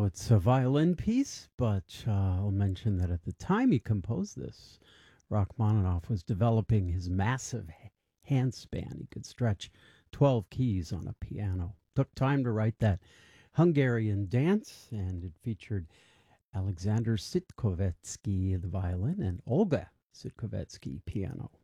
Now, it's a violin piece, but I'll mention that at the time he composed this, Rachmaninoff was developing his massive hand span. He could stretch 12 keys on a piano. Took time to write that Hungarian dance, and it featured Alexander Sitkovetsky, the violin, and Olga Sitkovetsky, piano.